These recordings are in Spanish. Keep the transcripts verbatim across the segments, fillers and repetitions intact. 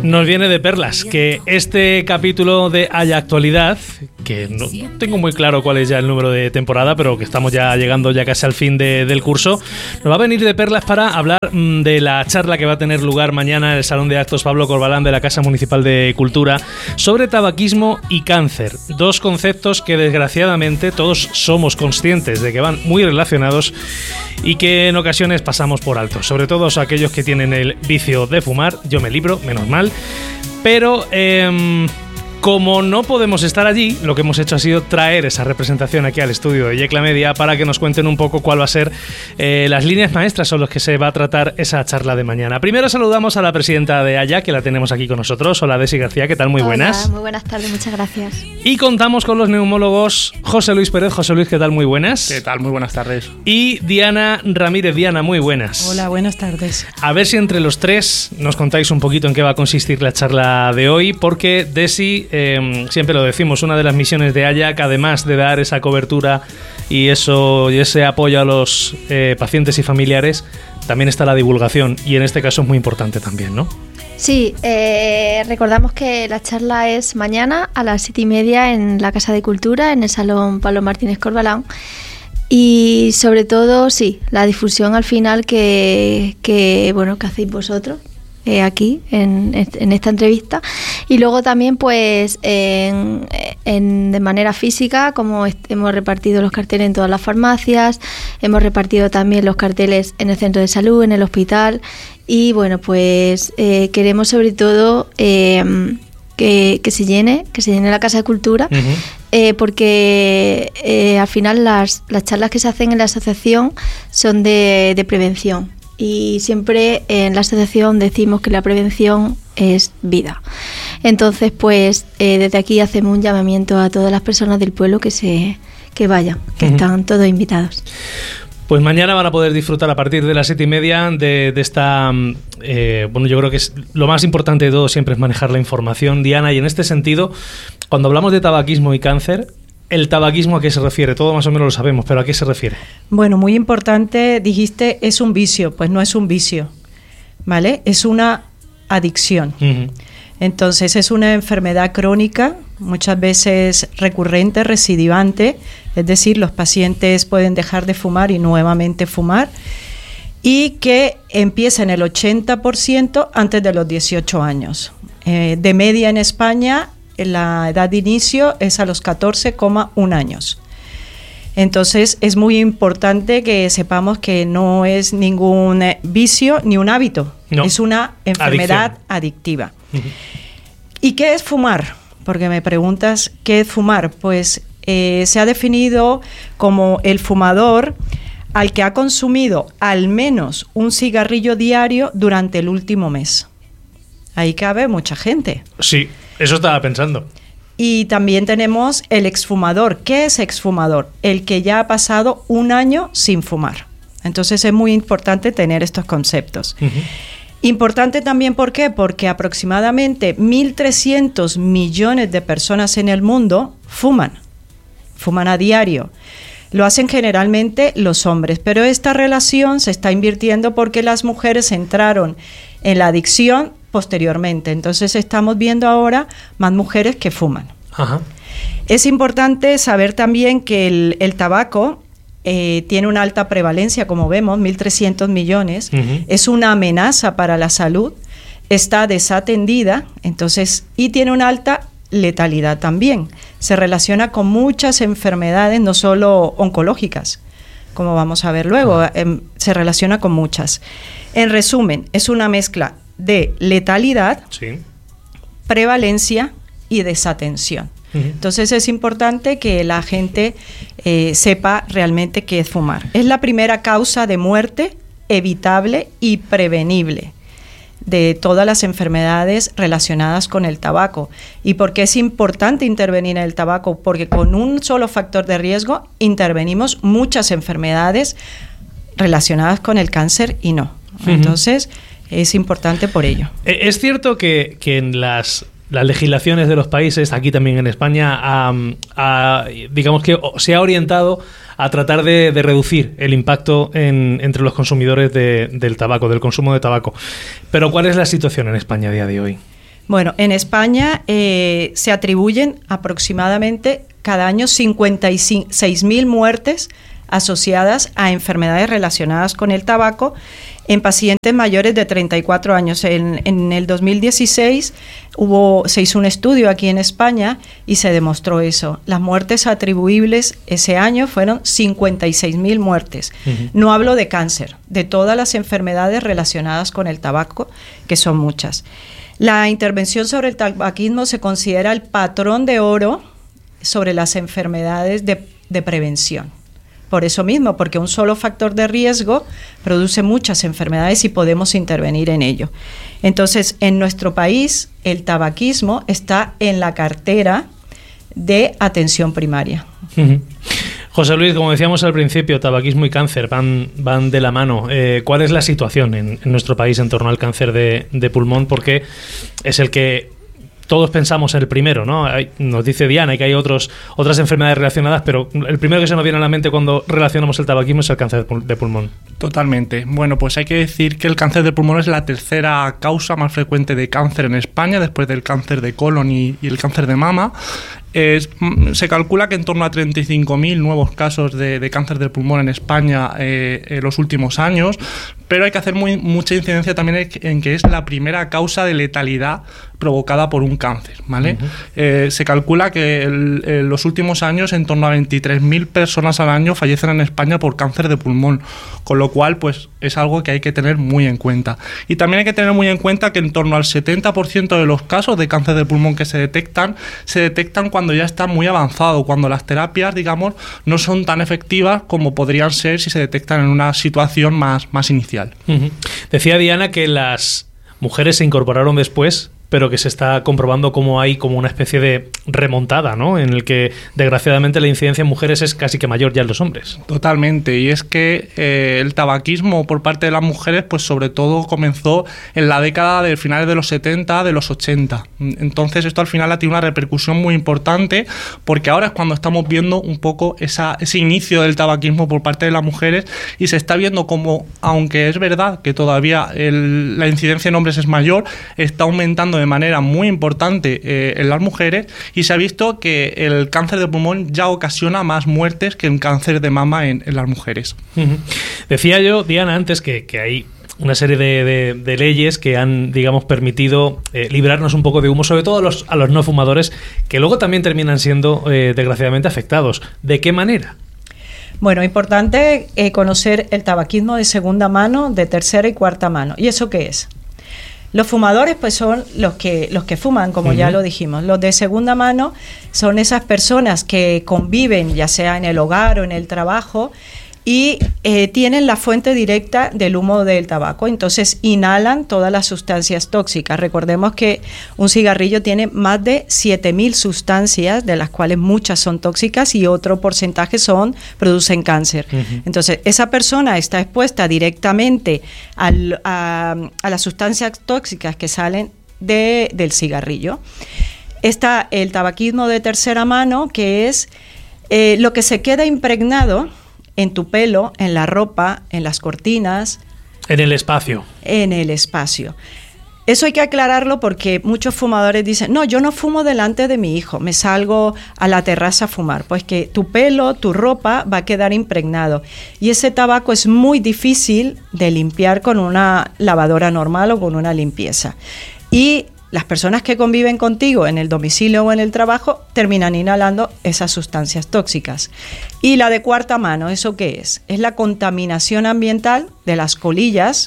Nos viene de perlas que este capítulo de Haya Actualidad, que no tengo muy claro cuál es ya el número de temporada, pero que estamos ya llegando ya casi al fin de, del curso, nos va a venir de perlas para hablar mmm, de la charla que va a tener lugar mañana en el Salón de Actos Pablo Corbalán de la Casa Municipal de Cultura sobre tabaquismo y cáncer. Dos conceptos que desgraciadamente todos somos conscientes de que van muy relacionados y que en ocasiones pasamos por alto, sobre todo aquellos que tienen el vicio de fumar. Yo me libro, menos mal, pero eh, como no podemos estar allí, lo que hemos hecho ha sido traer esa representación aquí al estudio de Yecla Media para que nos cuenten un poco cuál va a ser eh, las líneas maestras sobre las que se va a tratar esa charla de mañana. Primero saludamos a la presidenta de Haya, que la tenemos aquí con nosotros. Hola, Desi García, ¿qué tal? Muy Hola, buenas. Muy buenas tardes, muchas gracias. Y contamos con los neumólogos José Luis Pérez. José Luis, ¿qué tal? Muy buenas. ¿Qué tal? Muy buenas tardes. Y Diana Ramírez. Diana, muy buenas. Hola, buenas tardes. A ver si entre los tres nos contáis un poquito en qué va a consistir la charla de hoy, porque Desi, eh, siempre lo decimos, una de las misiones de Haya, que además de dar esa cobertura y eso y ese apoyo a los eh, pacientes y familiares, también está la divulgación, y en este caso es muy importante también, ¿no? Sí, eh, recordamos que la charla es mañana a las siete y media en la Casa de Cultura, en el Salón Pablo Martínez Corbalán. Y sobre todo, sí, la difusión al final que, que bueno, que hacéis vosotros eh, aquí en, en esta entrevista. Y luego también, pues, en, en, de manera física, como est- hemos repartido los carteles en todas las farmacias, hemos repartido también los carteles en el centro de salud, en el hospital. Y bueno, pues eh, queremos sobre todo eh, que, que se llene, que se llene la Casa de Cultura. Uh-huh. Eh, porque eh, al final las, las charlas que se hacen en la asociación son de, de prevención, y siempre en la asociación decimos que la prevención es vida. Entonces, pues eh, desde aquí hacemos un llamamiento a todas las personas del pueblo que se que vayan, que uh-huh. están todos invitados. Pues mañana van a poder disfrutar a partir de las siete y media de, de esta... Eh, bueno, yo creo que es, lo más importante de todo siempre es manejar la información, Diana, y en este sentido, cuando hablamos de tabaquismo y cáncer, ¿el tabaquismo a qué se refiere? Todo más o menos lo sabemos, pero ¿a qué se refiere? Bueno, muy importante, dijiste, es un vicio. Pues no es un vicio, ¿vale? Es una adicción. Uh-huh. Entonces, es una enfermedad crónica, muchas veces recurrente, recidivante, es decir, los pacientes pueden dejar de fumar y nuevamente fumar, y que empieza en el ochenta por ciento antes de los dieciocho años. Eh, de media en España, la edad de inicio es a los catorce coma uno años. Entonces, es muy importante que sepamos que no es ningún vicio ni un hábito, no. Es una enfermedad Adicción. adictiva. Uh-huh. ¿Y qué es fumar? Porque me preguntas, ¿qué es fumar? Pues eh, se ha definido como el fumador al que ha consumido al menos un cigarrillo diario durante el último mes. Ahí cabe mucha gente. Sí, eso estaba pensando. Y también tenemos el exfumador. ¿Qué es exfumador? El que ya ha pasado un año sin fumar. Entonces es muy importante tener estos conceptos. Uh-huh. Importante también, ¿por qué? Porque aproximadamente mil trescientos millones de personas en el mundo fuman. Fuman a diario. Lo hacen generalmente los hombres, pero esta relación se está invirtiendo porque las mujeres entraron en la adicción posteriormente. Entonces estamos viendo ahora más mujeres que fuman. Ajá. Es importante saber también que el, el tabaco eh, tiene una alta prevalencia, como vemos, mil trescientos millones. Uh-huh. Es una amenaza para la salud, está desatendida, entonces, y tiene una alta letalidad también. Se relaciona con muchas enfermedades, no solo oncológicas, como vamos a ver luego, uh-huh. eh, se relaciona con muchas. En resumen, es una mezcla de letalidad, sí. prevalencia y desatención. Uh-huh. Entonces es importante que la gente eh, sepa realmente qué es fumar. Es la primera causa de muerte evitable y prevenible de todas las enfermedades relacionadas con el tabaco. ¿Y por qué es importante intervenir en el tabaco? Porque con un solo factor de riesgo intervenimos muchas enfermedades relacionadas con el cáncer y no. Uh-huh. Entonces es importante por ello. Es cierto que, que en las, las legislaciones de los países, aquí también en España, a, a, digamos que se ha orientado a tratar de, de reducir el impacto en, entre los consumidores de, del tabaco, del consumo de tabaco. Pero ¿cuál es la situación en España a día de hoy? Bueno, en España eh, se atribuyen aproximadamente cada año cincuenta y seis mil muertes asociadas a enfermedades relacionadas con el tabaco en pacientes mayores de treinta y cuatro años. En, en el dos mil dieciséis hubo, se hizo un estudio aquí en España y se demostró eso. Las muertes atribuibles ese año fueron cincuenta y seis mil muertes. Uh-huh. No hablo de cáncer, de todas las enfermedades relacionadas con el tabaco, que son muchas. La intervención sobre el tabaquismo se considera el patrón de oro sobre las enfermedades de, de prevención. Por eso mismo, porque un solo factor de riesgo produce muchas enfermedades y podemos intervenir en ello. Entonces, en nuestro país, el tabaquismo está en la cartera de atención primaria. Uh-huh. José Luis, como decíamos al principio, tabaquismo y cáncer van, van de la mano. Eh, ¿Cuál es la situación en, en nuestro país en torno al cáncer de, de pulmón? Porque es el que todos pensamos el primero, ¿no? Hay, nos dice Diana que hay otros, otras enfermedades relacionadas, pero el primero que se nos viene a la mente cuando relacionamos el tabaquismo es el cáncer de pulmón. Totalmente. Bueno, pues hay que decir que el cáncer de pulmón es la tercera causa más frecuente de cáncer en España, después del cáncer de colon y, y el cáncer de mama. Es, se calcula que en torno a treinta y cinco mil nuevos casos de, de cáncer del pulmón en España eh, en los últimos años, pero hay que hacer muy, mucha incidencia también en que es la primera causa de letalidad provocada por un cáncer, ¿vale? Uh-huh. Eh, se calcula que el, en los últimos años en torno a veintitrés mil personas al año fallecen en España por cáncer de pulmón, con lo cual pues es algo que hay que tener muy en cuenta. Y también hay que tener muy en cuenta que en torno al setenta por ciento de los casos de cáncer de pulmón que se detectan, se detectan cuando ya está muy avanzado, cuando las terapias, digamos, no son tan efectivas como podrían ser si se detectan en una situación más, más inicial. Uh-huh. Decía Diana que las mujeres se incorporaron después, pero que se está comprobando cómo hay como una especie de remontada, ¿no? En el que, desgraciadamente, la incidencia en mujeres es casi que mayor ya en los hombres. Totalmente, y es que eh, el tabaquismo por parte de las mujeres, pues sobre todo comenzó en la década de finales de los setenta, de los ochenta. Entonces esto al final ha tenido una repercusión muy importante, porque ahora es cuando estamos viendo un poco esa, ese inicio del tabaquismo por parte de las mujeres, y se está viendo como, aunque es verdad que todavía el, la incidencia en hombres es mayor, está aumentando de manera muy importante eh, en las mujeres, y se ha visto que el cáncer de pulmón ya ocasiona más muertes que el cáncer de mama en, en las mujeres. Uh-huh. Decía yo, Diana, antes que, que hay una serie de, de, de leyes que han, digamos, permitido eh, librarnos un poco de humo, sobre todo a los, a los no fumadores, que luego también terminan siendo eh, desgraciadamente afectados. ¿De qué manera? Bueno, importante eh, conocer el tabaquismo de segunda mano, de tercera y cuarta mano. ¿Y eso qué es? Los fumadores pues son los que, los que fuman, como uh-huh. ya lo dijimos. Los de segunda mano son esas personas que conviven, ya sea en el hogar o en el trabajo, y eh, tienen la fuente directa del humo del tabaco, entonces inhalan todas las sustancias tóxicas. Recordemos que un cigarrillo tiene más de siete mil sustancias, de las cuales muchas son tóxicas y otro porcentaje son producen cáncer. Uh-huh. Entonces, esa persona está expuesta directamente al, a, a las sustancias tóxicas que salen de, del cigarrillo. Está el tabaquismo de tercera mano, que es eh, lo que se queda impregnado en tu pelo, en la ropa, en las cortinas. En el espacio. En el espacio. Eso hay que aclararlo porque muchos fumadores dicen, no, yo no fumo delante de mi hijo, me salgo a la terraza a fumar. Pues que tu pelo, tu ropa va a quedar impregnado. Y ese tabaco es muy difícil de limpiar con una lavadora normal o con una limpieza. Y las personas que conviven contigo en el domicilio o en el trabajo terminan inhalando esas sustancias tóxicas. Y la de cuarta mano, ¿eso qué es? Es la contaminación ambiental de las colillas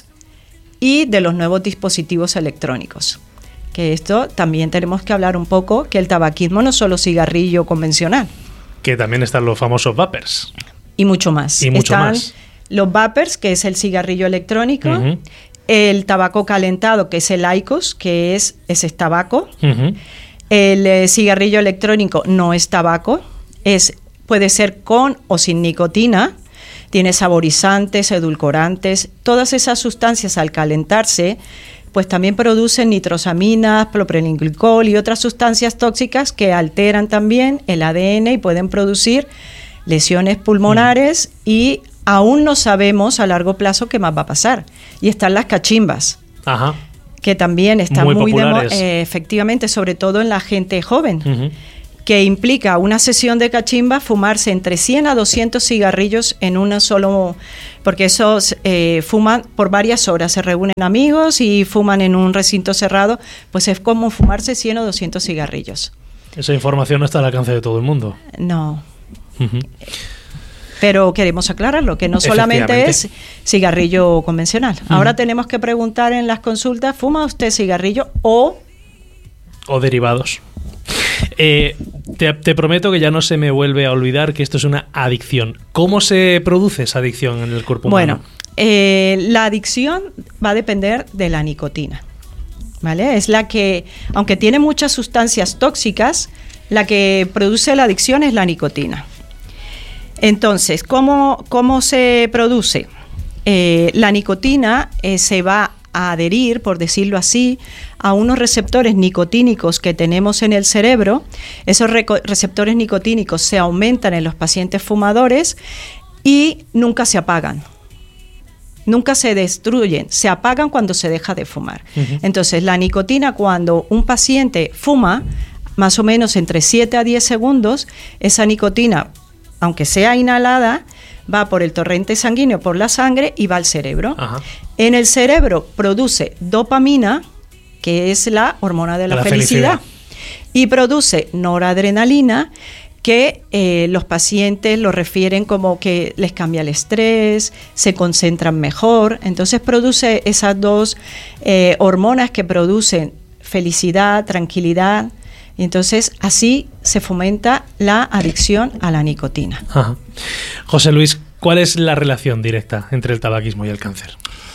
y de los nuevos dispositivos electrónicos. Que esto también tenemos que hablar un poco, que el tabaquismo no es solo cigarrillo convencional. Que también están los famosos vapers. Y mucho más. Y mucho están más. Los vapers, que es el cigarrillo electrónico. Uh-huh. El tabaco calentado, que es el IQOS, que es ese tabaco. Uh-huh. El eh, cigarrillo electrónico no es tabaco, es, puede ser con o sin nicotina, tiene saborizantes, edulcorantes, todas esas sustancias al calentarse, pues también producen nitrosaminas, propilenglicol y otras sustancias tóxicas que alteran también el A D N y pueden producir lesiones pulmonares uh-huh. y aún no sabemos a largo plazo qué más va a pasar. Y están las cachimbas. Ajá. que también está muy, muy, muy de mo- populares. eh, efectivamente, sobre todo en la gente joven, Ujú. que implica una sesión de cachimba, fumarse entre cien a doscientos cigarrillos en una solo, porque esos eh, fuman por varias horas, se reúnen amigos y fuman en un recinto cerrado, pues es como fumarse cien o doscientos cigarrillos. Esa información no está al alcance de todo el mundo. No, Ujú. pero queremos aclararlo, que no solamente es cigarrillo convencional. Ujú. Ahora tenemos que preguntar en las consultas, ¿fuma usted cigarrillo o...? O derivados. Eh, te, te prometo que ya no se me vuelve a olvidar que esto es una adicción. ¿Cómo se produce esa adicción en el cuerpo humano? Bueno, eh, la adicción va a depender de la nicotina, ¿vale? Es la que, aunque tiene muchas sustancias tóxicas, la que produce la adicción es la nicotina. Entonces, ¿cómo, cómo se produce? Eh, la nicotina eh, se va a adherir, por decirlo así, a unos receptores nicotínicos que tenemos en el cerebro. Esos reco- receptores nicotínicos se aumentan en los pacientes fumadores y nunca se apagan. Nunca se destruyen, se apagan cuando se deja de fumar. Uh-huh. Entonces, la nicotina, cuando un paciente fuma, más o menos entre siete a diez segundos, esa nicotina, aunque sea inhalada, va por el torrente sanguíneo, por la sangre y va al cerebro. Ajá. En el cerebro produce dopamina, que es la hormona de la, la felicidad, felicidad, y produce noradrenalina, que eh, los pacientes lo refieren como que les cambia el estrés, se concentran mejor. Entonces produce esas dos eh, hormonas que producen felicidad, tranquilidad. Y entonces así se fomenta la adicción a la nicotina. Ajá. José Luis, ¿cuál es la relación directa entre el tabaquismo y el cáncer?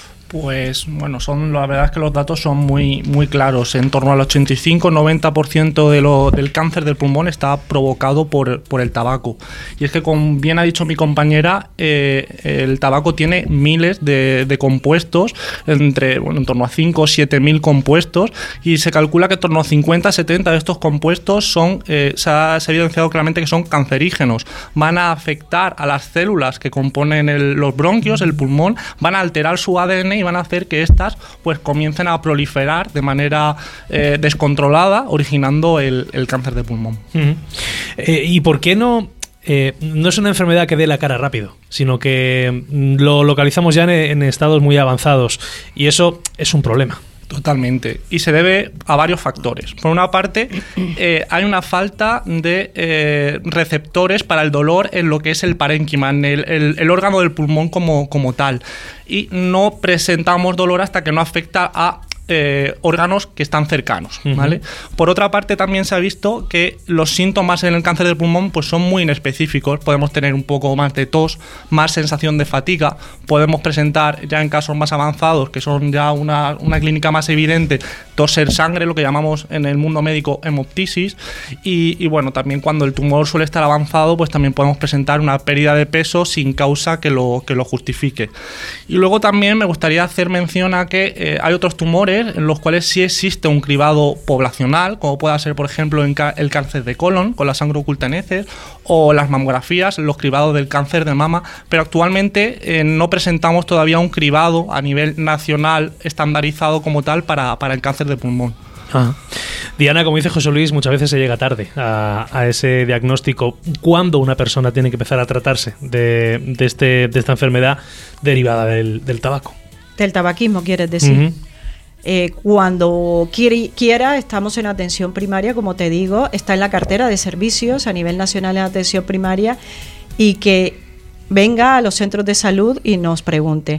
Pues bueno, son, la verdad es que los datos son muy, muy claros. En torno al ochenta y cinco a noventa por ciento de lo, del cáncer del pulmón está provocado por, por el tabaco. Y es que, como bien ha dicho mi compañera, eh, el tabaco tiene miles de, de compuestos, entre bueno, en torno a cinco o siete mil compuestos, y se calcula que en torno a cincuenta a setenta de estos compuestos son, eh, se, ha, se ha evidenciado claramente que son cancerígenos. Van a afectar a las células que componen el, los bronquios, el pulmón, van a alterar su A D N y van a hacer que éstas pues comiencen a proliferar de manera eh, descontrolada, originando el, el cáncer de pulmón. Uh-huh. Eh, ¿Y por qué no? Eh, no es una enfermedad que dé la cara rápido, sino que lo localizamos ya en, en estados muy avanzados, y eso es un problema. Totalmente. Y se debe a varios factores. Por una parte, eh, hay una falta de eh, receptores para el dolor en lo que es el parénquima, en el, el, el órgano del pulmón como, como tal. Y no presentamos dolor hasta que no afecta a Eh, órganos que están cercanos, ¿vale? Uh-huh. Por otra parte, también se ha visto que los síntomas en el cáncer del pulmón pues son muy inespecíficos. Podemos tener un poco más de tos, más sensación de fatiga, podemos presentar ya en casos más avanzados, que son ya una, una clínica más evidente, toser sangre, lo que llamamos en el mundo médico hemoptisis, y, y bueno, también cuando el tumor suele estar avanzado, pues también podemos presentar una pérdida de peso sin causa que lo, que lo justifique. Y luego también me gustaría hacer mención a que eh, hay otros tumores en los cuales sí existe un cribado poblacional, como pueda ser, por ejemplo, en el cáncer de colon, con la sangre oculta en heces, o las mamografías, los cribados del cáncer de mama, pero actualmente eh, no presentamos todavía un cribado a nivel nacional estandarizado como tal para, para el cáncer de pulmón. Ah. Diana, como dice José Luis, muchas veces se llega tarde a, a ese diagnóstico. ¿Cuándo una persona tiene que empezar a tratarse de, de, este, de esta enfermedad derivada del, del tabaco? Del tabaquismo, quieres decir. Uh-huh. Eh, cuando quiere, quiera, estamos en atención primaria, como te digo, está en la cartera de servicios a nivel nacional en atención primaria, y que venga a los centros de salud y nos pregunte.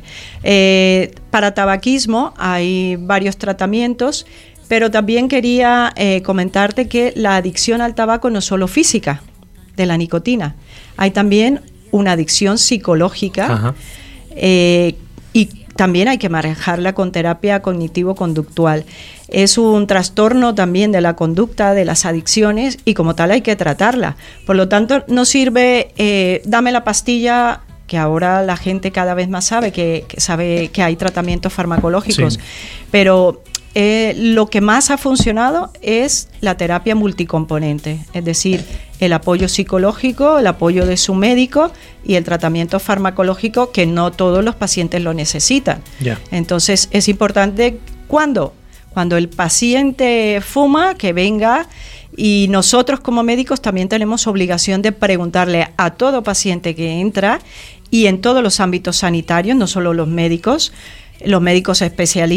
Eh, para tabaquismo hay varios tratamientos, pero también quería eh, comentarte que la adicción al tabaco no es solo física, de la nicotina, hay también una adicción psicológica, eh, y también hay que manejarla con terapia cognitivo-conductual. Es un trastorno también de la conducta, de las adicciones, y como tal hay que tratarla. Por lo tanto, no sirve, eh, dame la pastilla, que ahora la gente cada vez más sabe que, que, sabe que hay tratamientos farmacológicos, sí. Pero eh, lo que más ha funcionado es la terapia multicomponente, es decir, el apoyo psicológico, el apoyo de su médico y el tratamiento farmacológico, que no todos los pacientes lo necesitan. Yeah. Entonces es importante, ¿cuándo? Cuando el paciente fuma, que venga, y nosotros como médicos también tenemos obligación de preguntarle a todo paciente que entra, y en todos los ámbitos sanitarios, no solo los médicos, los médicos especialistas,